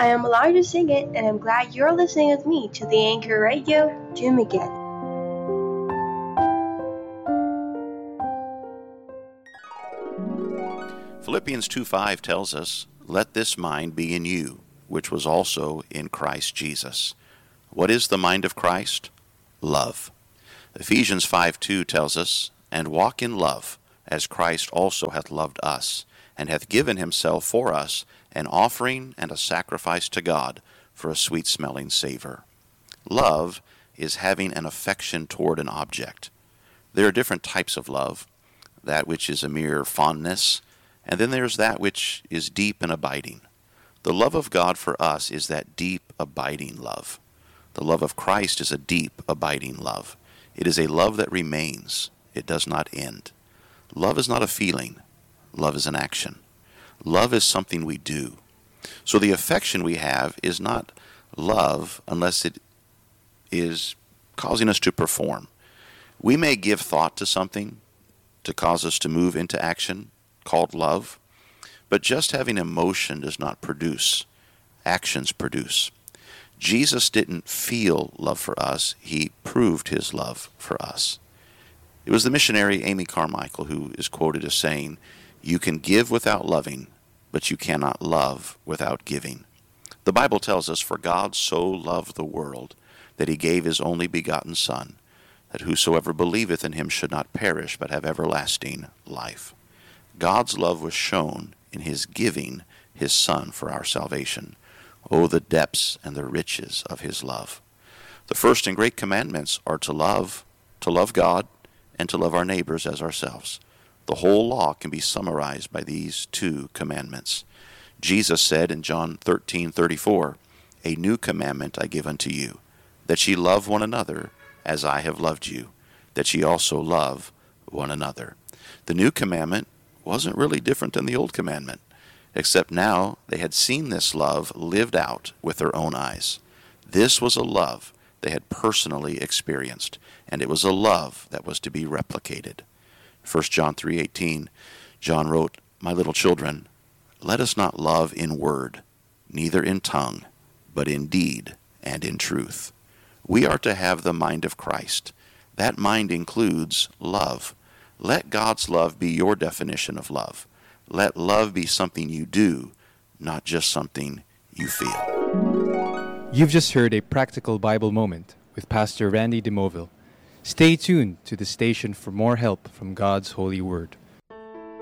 I am allowed to sing it, and I'm glad you're listening with me to the Anchor Radio Doom Again. Philippians 2:5 tells us, "Let this mind be in you, which was also in Christ Jesus." What is the mind of Christ? Love. Ephesians 5:2 tells us, "And walk in love, as Christ also hath loved us, and hath given himself for us, an offering and a sacrifice to God for a sweet-smelling savor." Love is having an affection toward an object. There are different types of love, that which is a mere fondness, and then there's that which is deep and abiding. The love of God for us is that deep, abiding love. The love of Christ is a deep, abiding love. It is a love that remains. It does not end. Love is not a feeling. Love is an action. Love is something we do. So the affection we have is not love unless it is causing us to perform. We may give thought to something to cause us to move into action, called love, but just having emotion does not produce. Actions produce. Jesus didn't feel love for us, he proved his love for us. It was the missionary Amy Carmichael who is quoted as saying, "You can give without loving, but you cannot love without giving." The Bible tells us, "For God so loved the world, that he gave his only begotten Son, that whosoever believeth in him should not perish, but have everlasting life." God's love was shown in his giving his Son for our salvation. Oh, the depths and the riches of his love. The first and great commandments are to love God, and to love our neighbors as ourselves. The whole law can be summarized by these two commandments. Jesus said in John 13:34, "A new commandment I give unto you, that ye love one another as I have loved you, that ye also love one another." The new commandment wasn't really different than the old commandment, except now they had seen this love lived out with their own eyes. This was a love they had personally experienced, and it was a love that was to be replicated. 1 John 3:18, John wrote, "My little children, let us not love in word, neither in tongue, but in deed and in truth." We are to have the mind of Christ. That mind includes love. Let God's love be your definition of love. Let love be something you do, not just something you feel. You've just heard a practical Bible moment with Pastor Randy DeMoville. Stay tuned to the station for more help from God's holy word.